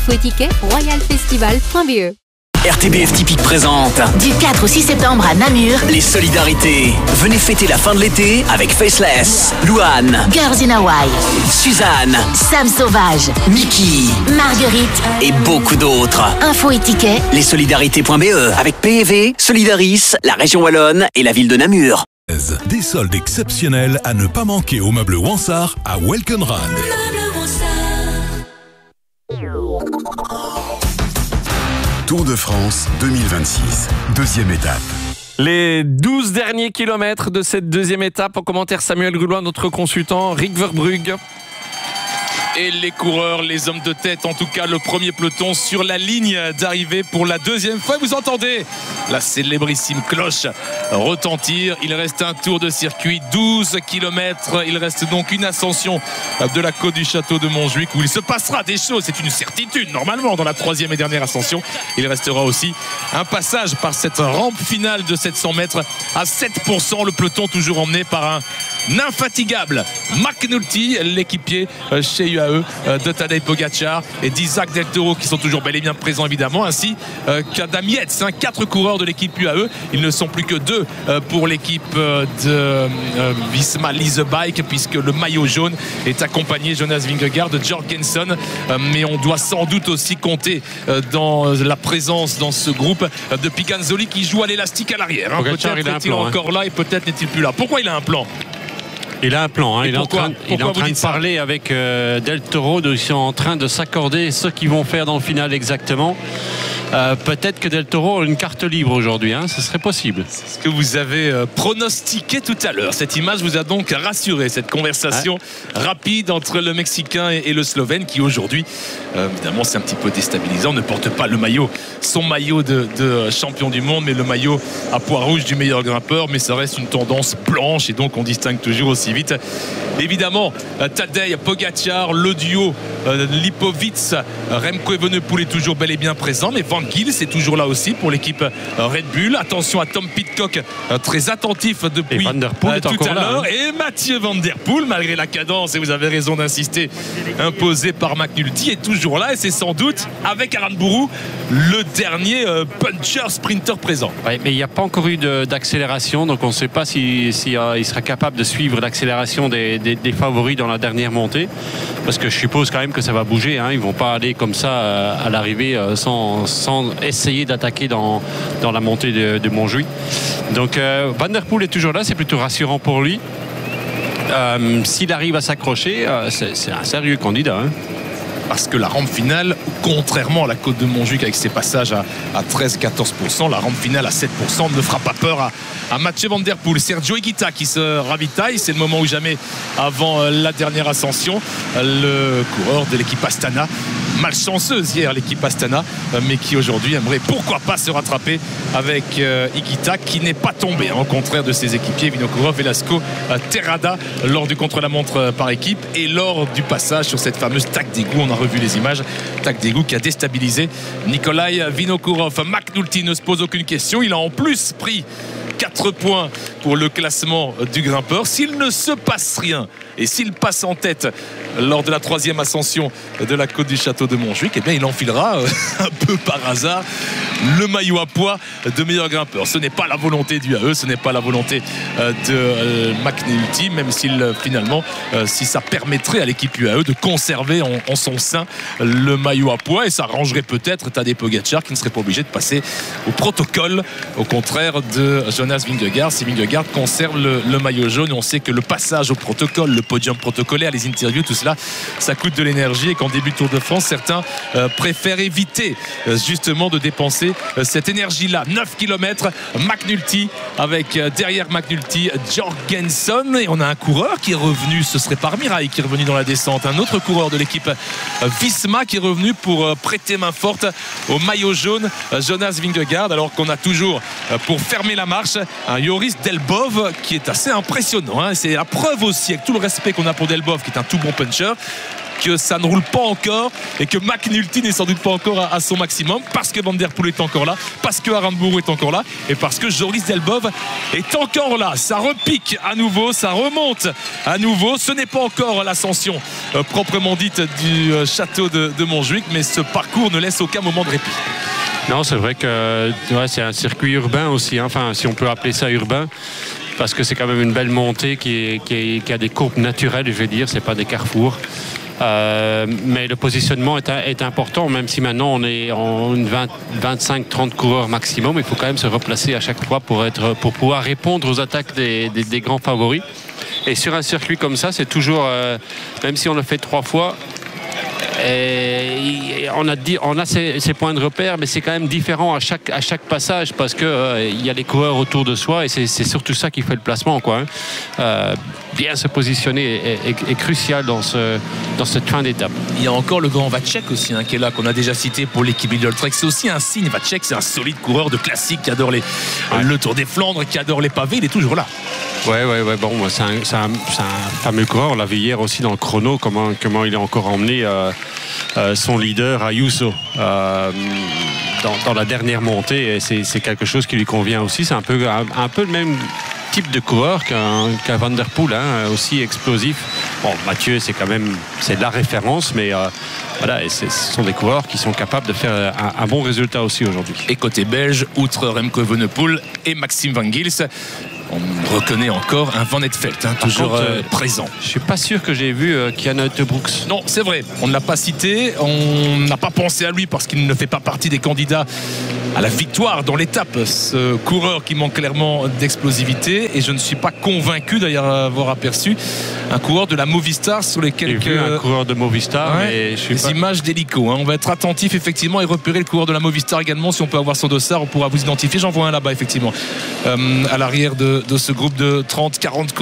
Info et tickets, royalfestival.be. RTBF Typique présente du 4 au 6 septembre à Namur, les solidarités. Venez fêter la fin de l'été avec Faceless, Louane, Girls in Hawaii, Suzanne, Sam Sauvage, Mickey, Marguerite et beaucoup d'autres. Info et tickets, lessolidarités.be avec PEV, Solidaris, la région Wallonne et la ville de Namur. Des soldes exceptionnels à ne pas manquer au meuble Wansart à Welkenrad. Tour de France 2026, deuxième étape. Les 12 derniers kilomètres de cette deuxième étape. En commentaire, Samuel Grulois, notre consultant, Rick Verbrugge. Et les coureurs, les hommes de tête, en tout cas le premier peloton sur la ligne d'arrivée pour la deuxième fois. Vous entendez la célébrissime cloche retentir. Il reste un tour de circuit, 12 km. Il reste donc une ascension de la côte du château de Montjuic où il se passera des choses. C'est une certitude normalement dans la troisième et dernière ascension. Il restera aussi un passage par cette rampe finale de 700 mètres à 7%. Le peloton toujours emmené par un infatigable McNulty, l'équipier chez UAE de Tadej Pogacar et d'Isaac Del Toro qui sont toujours bel et bien présents évidemment, ainsi qu'Adam Yates, 4 coureurs de l'équipe UAE. Ils ne sont plus que 2 pour l'équipe de Visma Lease Bike, puisque le maillot jaune est accompagné, Jonas Vingegaard, de Jorgensen, mais on doit sans doute aussi compter dans la présence dans ce groupe de Piganzoli qui joue à l'élastique à l'arrière. Peut-être est-il encore là et peut-être n'est-il plus là. Pourquoi il a un plan ? Il a un plan, il est en train de parler avec Del Toro, ils sont en train de s'accorder ce qu'ils vont faire dans le final exactement. Peut-être que Del Toro a une carte libre aujourd'hui, ce serait possible. C'est ce que vous avez pronostiqué tout à l'heure. Cette image vous a donc rassuré, cette conversation rapide entre le Mexicain et le Slovène qui aujourd'hui, évidemment c'est un petit peu déstabilisant, ne porte pas le maillot, son maillot de champion du monde, mais le maillot à pois rouge du meilleur grimpeur, mais ça reste une tendance blanche et donc on distingue toujours aussi vite. Évidemment, Tadej Pogacar, le duo Lipovic, Remco Evenepoel est toujours bel et bien présent, mais Van Gils est toujours là aussi pour l'équipe Red Bull. Attention à Tom Pidcock, très attentif depuis tout à l'heure. Et Mathieu Van Der Poel, malgré la cadence, et vous avez raison d'insister, imposé par McNulty, est toujours là et c'est sans doute, avec Alan Bourou, le dernier puncher sprinter présent. Ouais, mais il n'y a pas encore eu d'accélération, donc on ne sait pas s'il sera capable de suivre l'accélération des favoris dans la dernière montée, parce que je suppose quand même que ça va bouger, ils ne vont pas aller comme ça à l'arrivée sans essayer d'attaquer dans la montée de Montjuic. Donc Van Der Poel est toujours là, c'est plutôt rassurant pour lui. S'il arrive à s'accrocher, c'est un sérieux candidat. Parce que la rampe finale, contrairement à la côte de Montjuic avec ses passages à 13-14%, la rampe finale à 7% ne fera pas peur à Mathieu Van Der Poel. Sergio Higuita qui se ravitaille, c'est le moment ou jamais avant la dernière ascension. Le coureur de l'équipe Astana, malchanceuse hier l'équipe Astana, mais qui aujourd'hui aimerait pourquoi pas se rattraper avec Higuita qui n'est pas tombé, au contraire de ses équipiers Vinokourov, Velasco, Terrada lors du contre-la-montre par équipe et lors du passage sur cette fameuse taque d'égout. On a revu les images, taque d'égout qui a déstabilisé Nikolai Vinokourov. McNulty ne se pose aucune question, il a en plus pris 4 points pour le classement du grimpeur. S'il ne se passe rien et s'il passe en tête lors de la 3e ascension de la côte du château de Montjuic, eh bien il enfilera un peu par hasard le maillot à pois de meilleur grimpeur. Ce n'est pas la volonté du AE, ce n'est pas la volonté de McNulty, même s'il finalement, si ça permettrait à l'équipe UAE de conserver en son sein le maillot à pois, et ça arrangerait peut-être Tadej Pogacar qui ne serait pas obligé de passer au protocole, au contraire de Jonas Vingegaard. Si Vingegaard conserve le maillot jaune, on sait que le passage au protocole, le podium protocolaire, les interviews, tout cela, ça coûte de l'énergie et qu'en début de Tour de France, certains préfèrent éviter justement de dépenser cette énergie-là. 9 km, McNulty avec derrière McNulty Jorgensen, et on a un coureur qui est revenu, ce serait par Mirail qui est revenu dans la descente, un autre coureur de l'équipe Visma qui est revenu pour prêter main forte au maillot jaune, Jonas Vingegaard, alors qu'on a toujours pour fermer la marche un Joris Delbov qui est assez impressionnant, c'est la preuve aussi, avec tout le respect qu'on a pour Delbov qui est un tout bon puncher, que ça ne roule pas encore et que McNulty n'est sans doute pas encore à son maximum, parce que Van Der Poel est encore là, parce que Aranburu est encore là et parce que Joris Delbov est encore là. Ça repique à nouveau, ça remonte à nouveau. Ce n'est pas encore l'ascension proprement dite du château de Montjuic, mais ce parcours ne laisse aucun moment de répit. Non, c'est vrai que c'est un circuit urbain aussi, hein. Enfin, si on peut appeler ça urbain, parce que c'est quand même une belle montée qui a des courbes naturelles, je vais dire, c'est pas des carrefours. Mais le positionnement est important, même si maintenant on est en 25-30 coureurs maximum. Il faut quand même se replacer à chaque fois pour pouvoir répondre aux attaques des grands favoris. Et sur un circuit comme ça, c'est toujours, même si on le fait 3 fois, et on a ces points de repère, mais c'est quand même différent à chaque passage, parce que il y a les coureurs autour de soi et c'est surtout ça qui fait le placement, quoi, hein. Bien se positionner est crucial dans cette fin d'étape. Il y a encore le grand Vacek aussi, hein, qui est là, qu'on a déjà cité pour l'équipe Lidl Trek. C'est aussi un signe. Vacek, c'est un solide coureur de classique qui adore le Tour des Flandres, qui adore les pavés. Il est toujours là. Ouais. Bon, c'est un fameux coureur. On l'a vu hier aussi dans le chrono, comment il a encore emmené son leader Ayuso dans la dernière montée. Et c'est quelque chose qui lui convient aussi. C'est un peu le même type de coureur qu'un Van Der Poel, hein, aussi explosif. Bon, Mathieu, c'est la référence, mais voilà, et ce sont des coureurs qui sont capables de faire un bon résultat aussi aujourd'hui. Et côté belge, outre Remco Evenepoel et Maxime Van Gils, on reconnaît encore un Van Eetvelt, hein, toujours présent. Je suis pas sûr que j'ai vu Kian Uijtdebroeks. Non, c'est vrai, on ne l'a pas cité, on n'a pas pensé à lui parce qu'il ne fait pas partie des candidats à la victoire dans l'étape, ce coureur qui manque clairement d'explosivité, et je ne suis pas convaincu d'ailleurs avoir aperçu un coureur de la Movistar sur les quelques... J'ai vu un coureur de Movistar, mais je suis les images d'hélico, hein. On va être attentif effectivement et repérer le coureur de la Movistar également. Si on peut avoir son dossard, on pourra vous identifier. J'en vois un là-bas effectivement, à l'arrière de ce groupe de 30-40